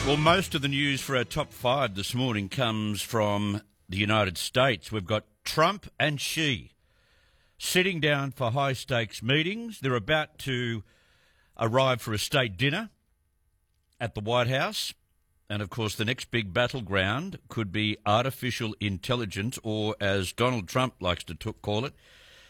Well, most of the news for our top five this morning comes from the United States. We've got Trump and Xi sitting down for high-stakes meetings. They're about to arrive for a state dinner at the White House. And, of course, the next big battleground could be artificial intelligence, or as Donald Trump likes to call it,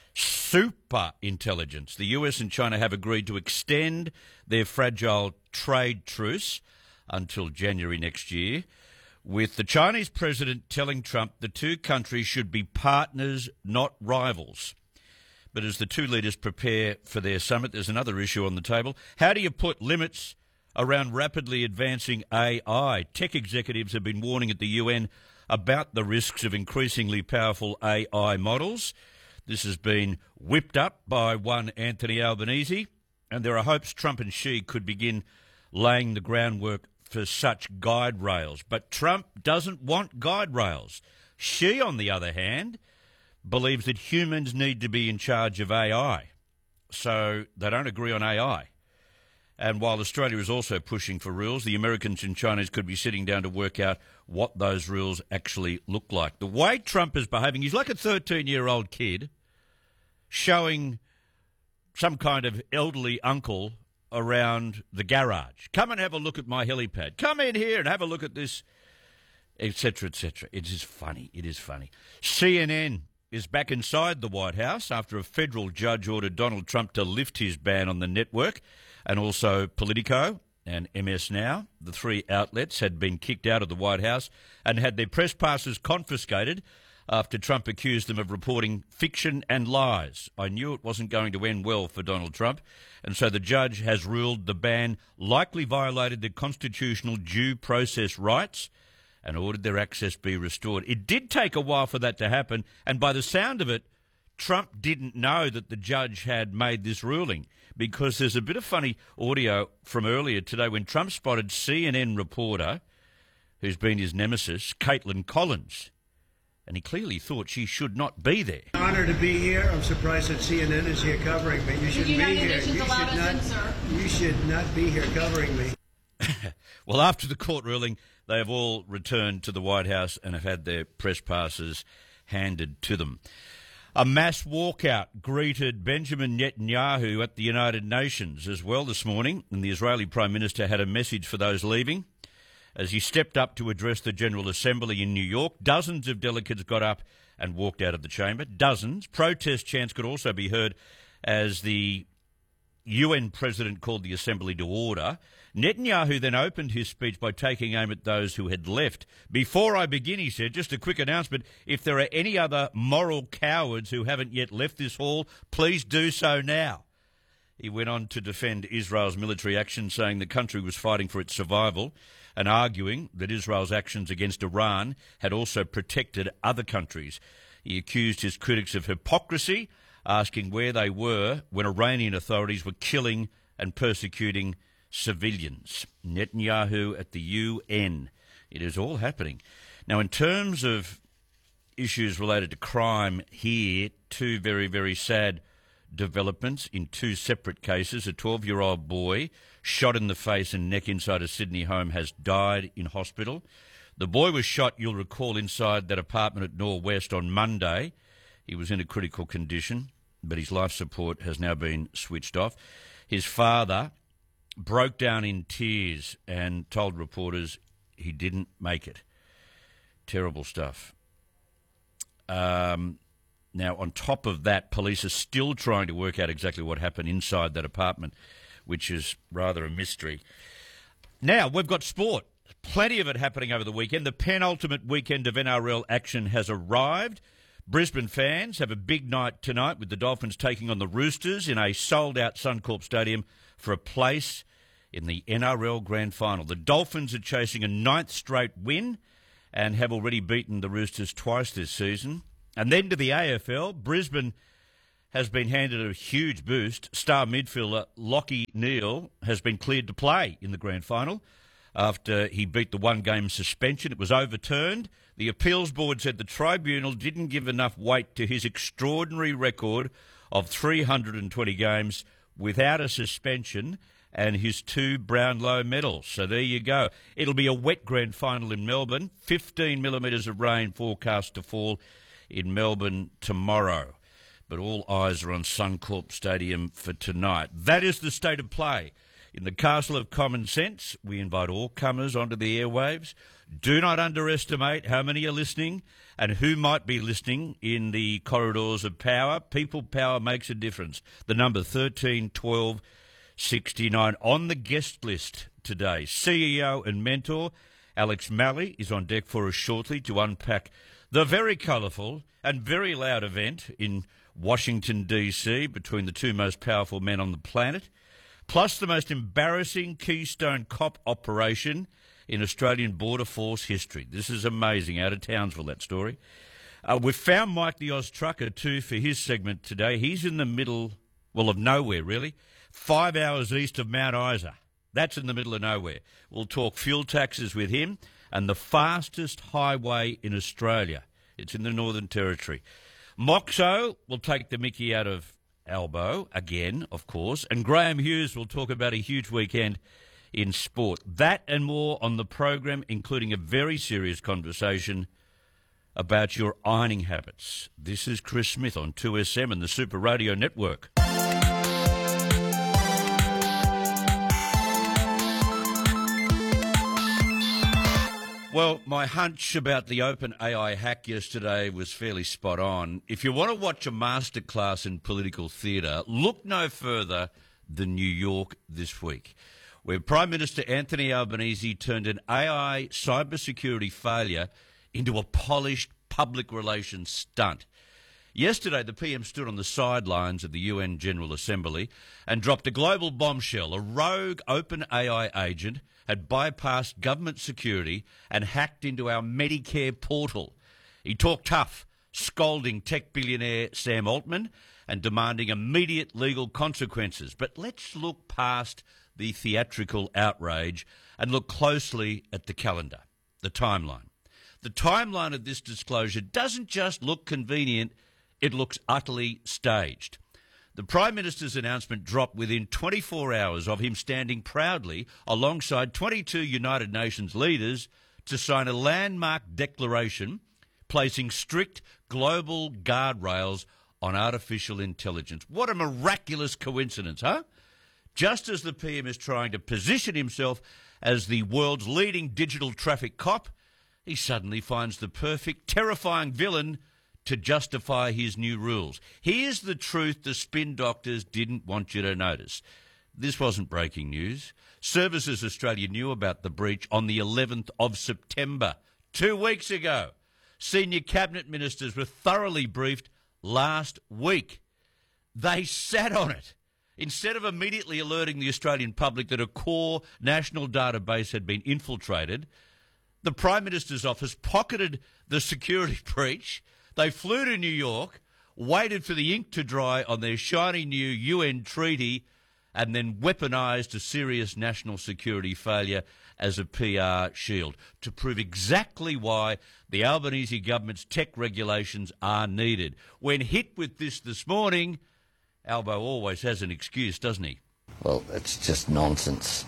super intelligence. The US and China have agreed to extend their fragile trade truce until January next year, with the Chinese president telling Trump the two countries should be partners, not rivals. But as the two leaders prepare for their summit, there's another issue on the table. How do you put limits around rapidly advancing AI? Tech executives have been warning at the UN about the risks of increasingly powerful AI models. This has been whipped up by one Anthony Albanese, and there are hopes Trump and Xi could begin laying the groundwork for such guide rails. But Trump doesn't want guide rails. Xi, on the other hand, believes that humans need to be in charge of AI. So they don't agree on AI. And while Australia is also pushing for rules, the Americans and Chinese could be sitting down to work out what those rules actually look like. The way Trump is behaving, he's like a 13-year-old kid showing some kind of elderly uncle around the garage. Come and have a look at my helipad. Come in here and have a look at this, etc., etc. It is funny. It is funny. CNN is back inside the White House after a federal judge ordered Donald Trump to lift his ban on the network, and also Politico and MS Now. The three outlets had been kicked out of the White House and had their press passes confiscated after Trump accused them of reporting fiction and lies. I knew it wasn't going to end well for Donald Trump, and so the judge has ruled the ban likely violated the constitutional due process rights and ordered their access be restored. It did take a while for that to happen, and by the sound of it, Trump didn't know that the judge had made this ruling, because there's a bit of funny audio from earlier today when Trump spotted CNN reporter, who's been his nemesis, Caitlin Collins, and he clearly thought she should not be there. Honor to be here. I'm surprised that CNN is here covering me. You should be here. You should not be here covering me. Well, after the court ruling, they have all returned to the White House and have had their press passes handed to them. A mass walkout greeted Benjamin Netanyahu at the United Nations as well this morning, and the Israeli Prime Minister had a message for those leaving. As he stepped up to address the General Assembly in New York, dozens of delegates got up and walked out of the chamber. Dozens. Protest chants could also be heard as the UN president called the assembly to order. Netanyahu then opened his speech by taking aim at those who had left. Before I begin, he said, just a quick announcement, if there are any other moral cowards who haven't yet left this hall, please do so now. He went on to defend Israel's military action, saying the country was fighting for its survival and arguing that Israel's actions against Iran had also protected other countries. He accused his critics of hypocrisy, asking where they were when Iranian authorities were killing and persecuting civilians. Netanyahu at the UN. It is all happening. Now, in terms of issues related to crime here, two very, very sad developments in two separate cases. A 12-year-old boy shot in the face and neck inside a Sydney home has died in hospital. The boy was shot, you'll recall, inside that apartment at Norwest on Monday. He was in a critical condition, but his life support has now been switched off. His father broke down in tears and told reporters he didn't make it. Terrible stuff. Now, on top of that, police are still trying to work out exactly what happened inside that apartment, which is rather a mystery. Now, we've got sport. Plenty of it happening over the weekend. The penultimate weekend of NRL action has arrived. Brisbane fans have a big night tonight with the Dolphins taking on the Roosters in a sold-out Suncorp Stadium for a place in the NRL Grand Final. The Dolphins are chasing a 9th straight win and have already beaten the Roosters twice this season. And then to the AFL, Brisbane has been handed a huge boost. Star midfielder Lachie Neale has been cleared to play in the Grand Final after he beat the one-game suspension. It was overturned. The appeals board said the tribunal didn't give enough weight to his extraordinary record of 320 games without a suspension and his 2 Brownlow medals. So there you go. It'll be a wet grand final in Melbourne. 15 millimetres of rain forecast to fall in Melbourne tomorrow. But all eyes are on Suncorp Stadium for tonight. That is the state of play. In the Castle of Common Sense, we invite all comers onto the airwaves. Do not underestimate how many are listening and who might be listening in the corridors of power. People power makes a difference. The number 13 12 69 on the guest list today. CEO and mentor Alex Malley is on deck for us shortly to unpack the very colourful and very loud event in Washington, D.C. between the 2 most powerful men on the planet, plus the most embarrassing Keystone Cop operation in Australian Border Force history. This is amazing, out of Townsville, that story. We've found Mike the Oz Trucker, too, for his segment today. He's in the middle, well, of nowhere, really. 5 hours east of Mount Isa. That's in the middle of nowhere. We'll talk fuel taxes with him and the fastest highway in Australia. It's in the Northern Territory. Moxo will take the mickey out of Albo, again, of course, and Graham Hughes will talk about a huge weekend in sport. That and more on the program, including a very serious conversation about your ironing habits. This is Chris Smith on 2SM and the Super Radio Network. Well, my hunch about the OpenAI hack yesterday was fairly spot on. If you want to watch a masterclass in political theatre, look no further than New York this week, where Prime Minister Anthony Albanese turned an AI cybersecurity failure into a polished public relations stunt. Yesterday, the PM stood on the sidelines of the UN General Assembly and dropped a global bombshell. A rogue OpenAI agent had bypassed government security and hacked into our Medicare portal. He talked tough, scolding tech billionaire Sam Altman and demanding immediate legal consequences. But let's look past the theatrical outrage and look closely at the calendar, the timeline. The timeline of this disclosure doesn't just look convenient, it looks utterly staged. The Prime Minister's announcement dropped within 24 hours of him standing proudly alongside 22 United Nations leaders to sign a landmark declaration placing strict global guardrails on artificial intelligence. What a miraculous coincidence, huh? Just as the PM is trying to position himself as the world's leading digital traffic cop, he suddenly finds the perfect, terrifying villain to justify his new rules. Here's the truth the spin doctors didn't want you to notice. This wasn't breaking news. Services Australia knew about the breach on the 11th of September, 2 weeks ago. Senior cabinet ministers were thoroughly briefed last week. They sat on it. Instead of immediately alerting the Australian public that a core national database had been infiltrated, the Prime Minister's office pocketed the security breach. They flew to New York, waited for the ink to dry on their shiny new UN treaty, and then weaponised a serious national security failure as a PR shield to prove exactly why the Albanese government's tech regulations are needed. When hit with this morning, Albo always has an excuse, doesn't he? Well, it's just nonsense.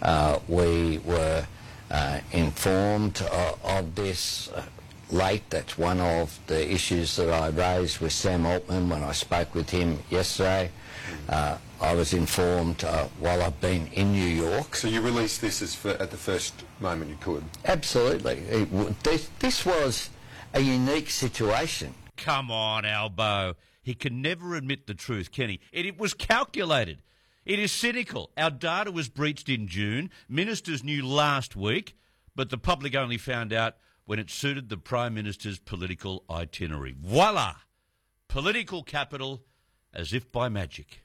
We were informed of this late. That's one of the issues that I raised with Sam Altman when I spoke with him yesterday. I was informed while I've been in New York. So you released this at the first moment you could? Absolutely. This was a unique situation. Come on, Albo. He can never admit the truth, can he? It was calculated. It is cynical. Our data was breached in June. Ministers knew last week, but the public only found out when it suited the Prime Minister's political itinerary. Voila! Political capital as if by magic.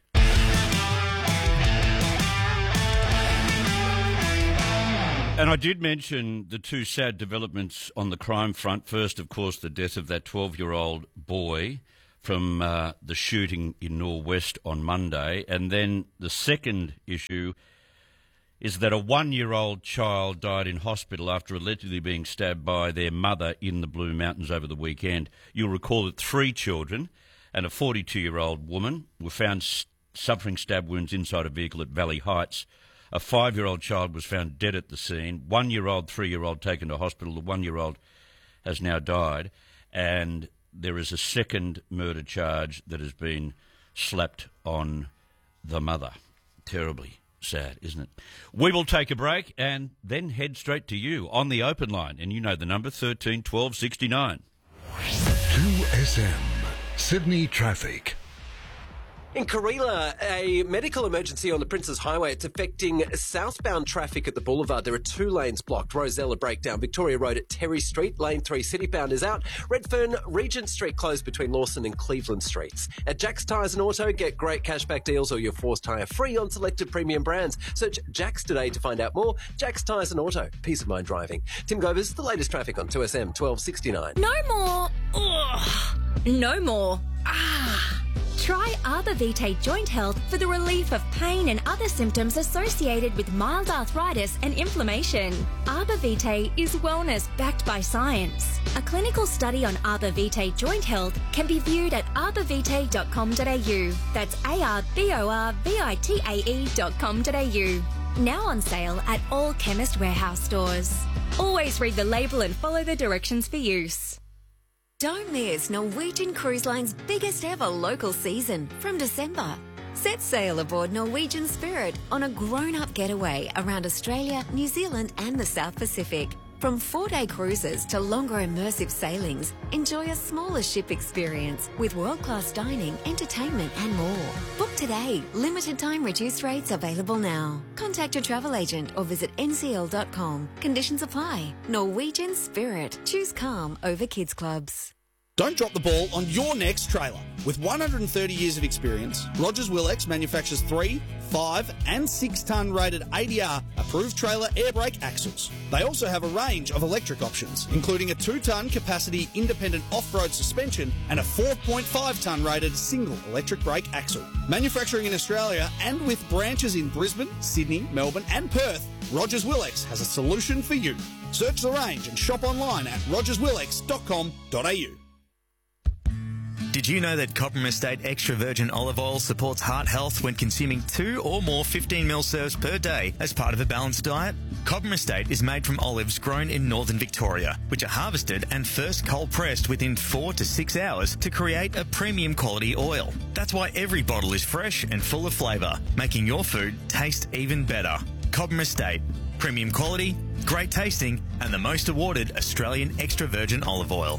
And I did mention the two sad developments on the crime front. First, of course, the death of that 12-year-old boy from the shooting in Norwest on Monday. And then the second issue is that a 1-year-old child died in hospital after allegedly being stabbed by their mother in the Blue Mountains over the weekend. You'll recall that 3 children and a 42-year-old woman were found suffering stab wounds inside a vehicle at Valley Heights A 5-year-old child was found dead at the scene. 1-year-old, 3-year-old taken to hospital. The 1-year-old has now died. And there is a second murder charge that has been slapped on the mother. Terribly sad, isn't it? We will take a break and then head straight to you on the open line. And you know the number, 13 12 69. 2SM, Sydney Traffic. In Karela, a medical emergency on the Princes Highway. It's affecting southbound traffic at the boulevard. There are 2 lanes blocked. Rosella breakdown. Victoria Road at Terry Street. Lane 3 citybound is out. Redfern, Regent Street closed between Lawson and Cleveland Streets. At Jack's Tyres and Auto, get great cashback deals or your Force tyre free on selected premium brands. Search Jack's today to find out more. Jack's Tyres and Auto. Peace of mind driving. Tim Govers, the latest traffic on 2SM 1269. No more. Ugh. No more. Try Arbor Vitae Joint Health for the relief of pain and other symptoms associated with mild arthritis and inflammation. Arbor Vitae is wellness backed by science. A clinical study on Arbor Vitae Joint Health can be viewed at arborvitae.com.au. That's arborvitae.com.au. Now on sale at all Chemist Warehouse stores. Always read the label and follow the directions for use. Don't miss Norwegian Cruise Line's biggest ever local season from December. Set sail aboard Norwegian Spirit on a grown-up getaway around Australia, New Zealand and the South Pacific. From 4-day cruises to longer immersive sailings, enjoy a smaller ship experience with world-class dining, entertainment and more. Book today. Limited time reduced rates available now. Contact your travel agent or visit ncl.com. Conditions apply. Norwegian Spirit. Choose calm over kids clubs. Don't drop the ball on your next trailer. With 130 years of experience, Rogers Willex manufactures 3, 5 and 6 tonne rated ADR approved trailer air brake axles. They also have a range of electric options, including a 2 tonne capacity independent off-road suspension and a 4.5 tonne rated single electric brake axle. Manufacturing in Australia and with branches in Brisbane, Sydney, Melbourne and Perth, Rogers Willex has a solution for you. Search the range and shop online at rogerswillex.com.au. Did you know that Cobram Estate Extra Virgin Olive Oil supports heart health when consuming 2 or more 15ml serves per day as part of a balanced diet? Cobram Estate is made from olives grown in northern Victoria, which are harvested and first cold pressed within 4 to 6 hours to create a premium quality oil. That's why every bottle is fresh and full of flavour, making your food taste even better. Cobram Estate. Premium quality, great tasting, and the most awarded Australian extra virgin olive oil.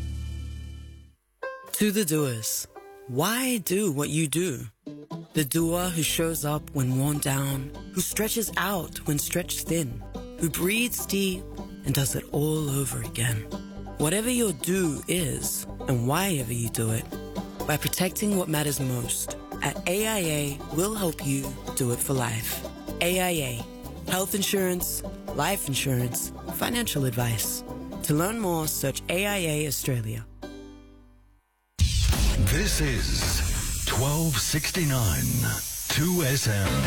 To the doers, why do what you do? The doer who shows up when worn down, who stretches out when stretched thin, who breathes deep and does it all over again. Whatever your do is, and why ever you do it, by protecting what matters most, at AIA, we'll help you do it for life. AIA, health insurance, life insurance, financial advice. To learn more, search AIA Australia. This is 1269 2SM.